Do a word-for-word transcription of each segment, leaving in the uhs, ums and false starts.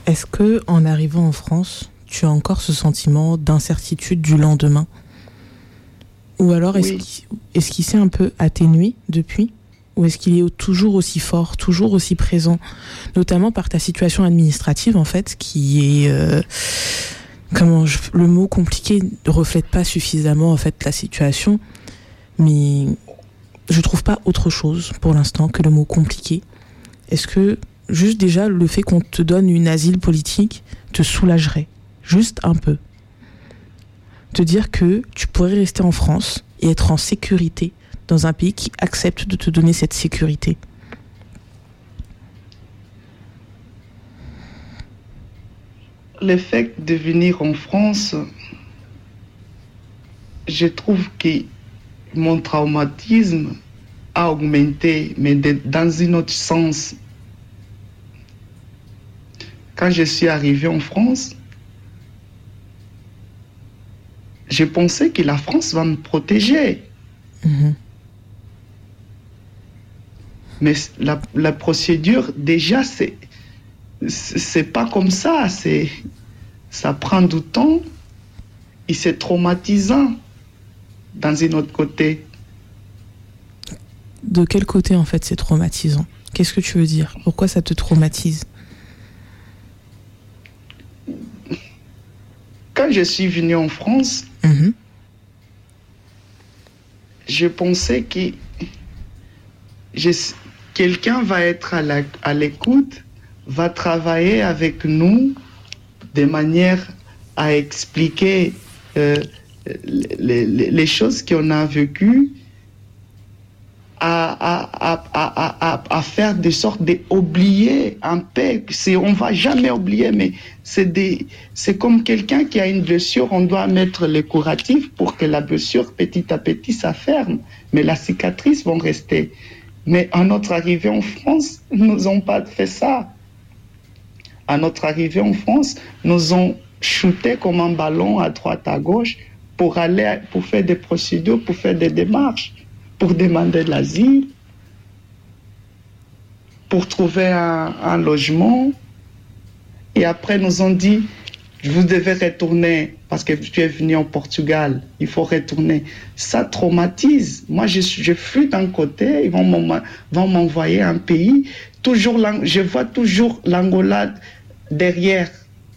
Est-ce que, en arrivant en France, tu as encore ce sentiment d'incertitude du lendemain ? Ou alors, est-ce, oui. qu'il, est-ce qu'il s'est un peu atténué depuis ? Ou est-ce qu'il est toujours aussi fort, toujours aussi présent ? Notamment par ta situation administrative, en fait, qui est... Euh, comment je, le mot compliqué ne reflète pas suffisamment, en fait, la situation. Mais je trouve pas autre chose, pour l'instant, que le mot compliqué. Est-ce que, juste déjà, le fait qu'on te donne une asile politique te soulagerait ? Juste un peu. Te dire que tu pourrais rester en France et être en sécurité dans un pays qui accepte de te donner cette sécurité. Le fait de venir en France, je trouve que mon traumatisme a augmenté, mais de, dans un autre sens. Quand je suis arrivé en France, je pensais que la France va me protéger. Mmh. Mais la, la procédure, déjà, c'est, c'est pas comme ça. C'est, ça prend du temps et c'est traumatisant dans un autre côté. De quel côté, en fait, c'est traumatisant ? Qu'est-ce que tu veux dire ? Pourquoi ça te traumatise ? Quand je suis venu en France, mmh. je pensais que je, quelqu'un va être à, la, à l'écoute, va travailler avec nous de manière à expliquer euh, les, les, les choses qu'on a vécues, à, à, à, à, à, à faire de sorte d'oublier un peu. C'est, on ne va jamais oublier, mais c'est, des, c'est comme quelqu'un qui a une blessure, on doit mettre le curatif pour que la blessure, petit à petit, ça ferme. Mais la cicatrice va rester. Mais à notre arrivée en France, ils nous ont pas fait ça. À notre arrivée en France, nous ont shooté comme un ballon à droite, à gauche, pour aller, pour faire des procédures, pour faire des démarches, pour demander de l'asile, pour trouver un, un logement. Et après, nous ont dit, vous devez retourner, parce que tu es venu au Portugal, il faut retourner. Ça traumatise. Moi, je, je fuis d'un côté, ils vont, vont m'envoyer un pays, toujours, je vois toujours l'Angola derrière.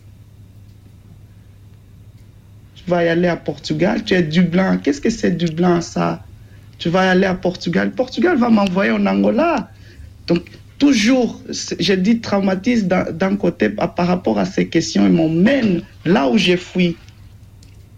Tu vas y aller à Portugal, tu es Dublin. Qu'est-ce que c'est Dublin, ça ? Tu vas aller à Portugal. Portugal va m'envoyer en Angola. Donc, toujours, j'ai dit traumatisme d'un, d'un côté par rapport à ces questions, ils m'emmènent là où j'ai fui.